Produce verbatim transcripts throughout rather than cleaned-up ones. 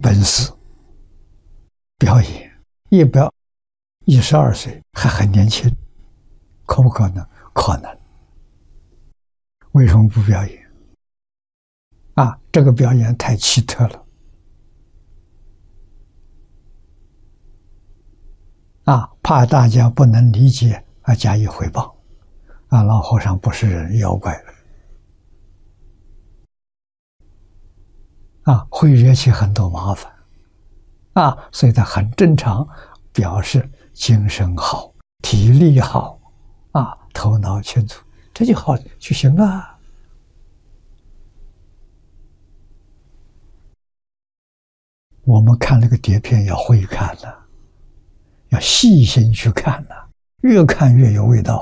本事表演，一表一十二岁还很年轻，可不可能？可能。为什么不表演？啊，这个表演太奇特了。啊，怕大家不能理解而加以回报。啊，老和尚不是人，妖怪。啊，会惹起很多麻烦。啊，所以他很正常，表示精神好，体力好，啊，头脑清楚，这就好就行了。我们看那个碟片要会看了，要细心去看了，越看越有味道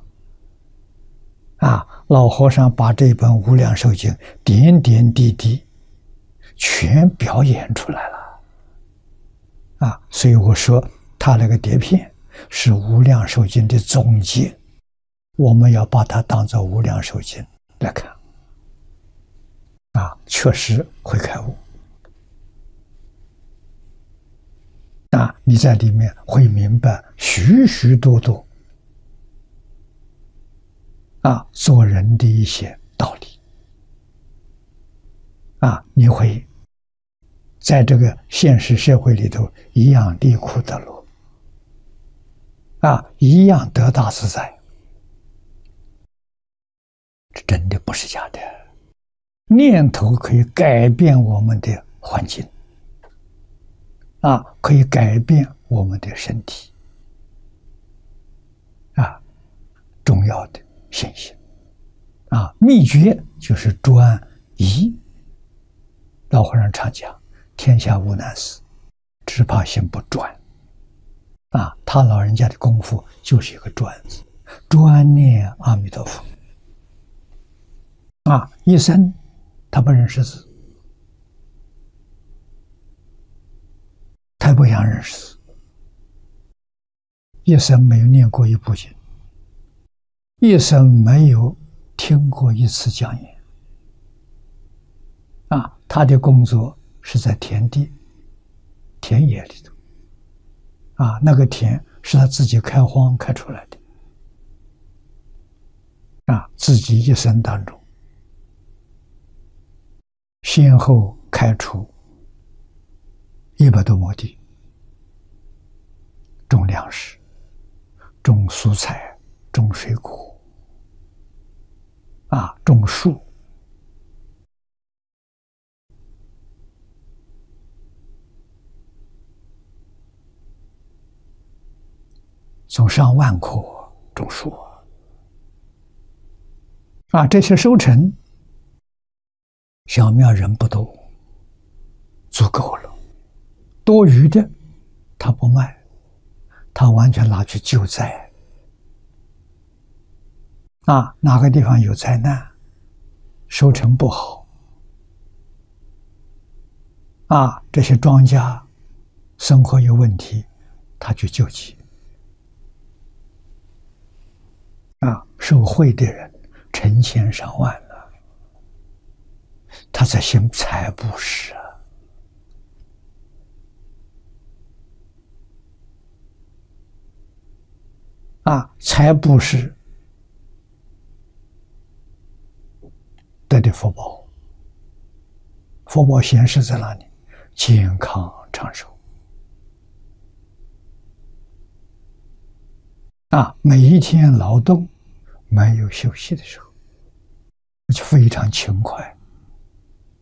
啊！啊，老和尚把这本《无量寿经》点点滴滴全表演出来了。啊，所以我说他那个碟片是《无量寿经》的总结，我们要把它当作《无量寿经》来看。啊，确实会开悟。啊，你在里面会明白许许多多啊做人的一些道理。啊，你会在这个现实社会里头一样离苦得乐，啊，一样得大自在。这真的不是假的，念头可以改变我们的环境，啊，可以改变我们的身体，啊，重要的信息，啊，秘诀就是专一。老和尚常讲，天下无难事，只怕心不专。啊，他老人家的功夫就是一个专字，专念阿弥陀佛。啊，一生他不认识字，他不想认识字，一生没有念过一部经，一生没有听过一次讲演。啊，他的工作是在田地、田野里头，啊，那个田是他自己开荒开出来的，啊，自己一生当中，先后开出一百多亩地，种粮食、种蔬菜、种水果，啊，种树。种上万棵种树啊，这些收成，小庙人不多，足够了。多余的他不卖，他完全拿去救灾。啊，哪个地方有灾难，收成不好，啊，这些庄稼生活有问题，他去救济。啊，受贿的人成千上万了，他在行财布施啊！啊，财布施得的福报，福报显示在哪里？健康长寿。啊，每一天劳动没有休息的时候，而且非常勤快。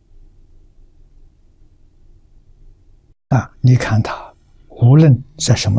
啊，你看他无论在什么